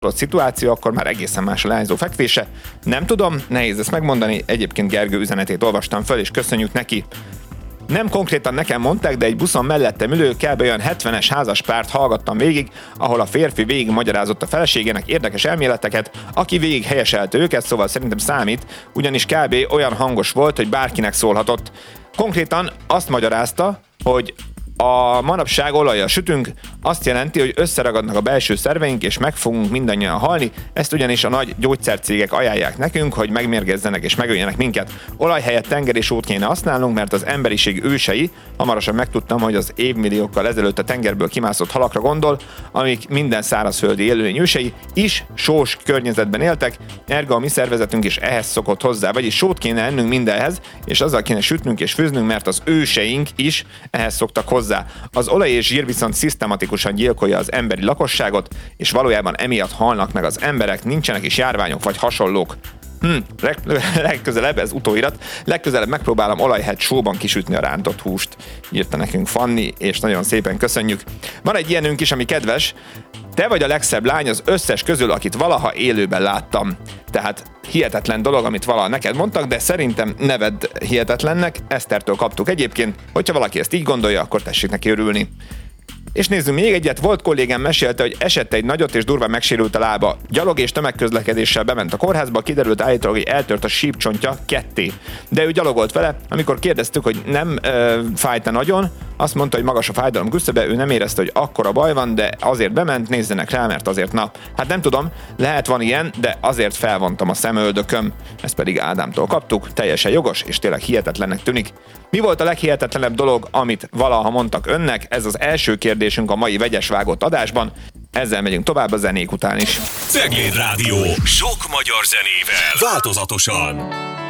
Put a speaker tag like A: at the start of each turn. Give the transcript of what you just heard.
A: szituáció, akkor már egészen más a leányzó fekvése. Nem tudom, nehéz ezt megmondani, egyébként Gergő üzenetét olvastam föl, és köszönjük neki. Nem konkrétan nekem mondták, de egy buszon mellettem ülő, kb. Olyan 70-es házaspárt hallgattam végig, ahol a férfi végig magyarázott a feleségének érdekes elméleteket, aki végig helyeselte őket, szóval szerintem számít, ugyanis kb. Olyan hangos volt, hogy bárkinek szólhatott. Konkrétan azt magyarázta, hogy a manapság olajjal sütünk, azt jelenti, hogy összeragadnak a belső szerveink, és meg fogunk mindannyian halni, ezt ugyanis a nagy gyógyszercégek ajánlják nekünk, hogy megmérgezzenek és megöljenek minket. Olaj helyett tengeri sót kéne használnunk, mert az emberiség ősei, hamarosan megtudtam, hogy az évmilliókkal ezelőtt a tengerből kimászott halakra gondol, amik minden szárazföldi élőlény ősei is sós környezetben éltek, ergo a mi szervezetünk is ehhez szokott hozzá, vagyis sót kéne ennünk mindenhez, és azzal kéne sütnünk és főznünk, mert az őseink is ehhez szoktak hozzá. Az olaj és zsír viszont szisztematikusan gyilkolja az emberi lakosságot, és valójában emiatt halnak meg az emberek, nincsenek is járványok vagy hasonlók. Legközelebb, ez utóirat, legközelebb megpróbálom olajhegy sóban kisütni a rántott húst, írta nekünk Fanni, és nagyon szépen köszönjük. Van egy ilyenünk is, ami kedves. Te vagy a legszebb lány az összes közül, akit valaha élőben láttam. Tehát hihetetlen dolog, amit valaha neked mondtak, de szerintem ne vedd hihetetlennek, Esztertől kaptuk egyébként, hogyha valaki ezt így gondolja, akkor tessék neki örülni. És nézzünk még egyet, volt kollégám mesélte, hogy esett egy nagyot és durván megsérült a lába. Gyalog és tömegközlekedéssel bement a kórházba, kiderült állítólag, hogy eltört a sípcsontja ketté. De ő gyalogolt vele, amikor kérdeztük, hogy nem fájta nagyon, azt mondta, hogy magas a fájdalom küszöbe, ő nem érezte, hogy akkora baj van, de azért bement, nézzenek rá, mert azért hát nem tudom, lehet van ilyen, de azért felvontam a szemöldököm. Ezt pedig Ádámtól kaptuk, teljesen jogos, és tényleg hihetetlennek tűnik. Mi volt a leghihetetlenebb dolog, amit valaha mondtak önnek? Ez az első kérdésünk a mai vegyes vágott adásban. Ezzel megyünk tovább a zenék után is.
B: Cegléd Rádió. Sok magyar zenével. Változatosan.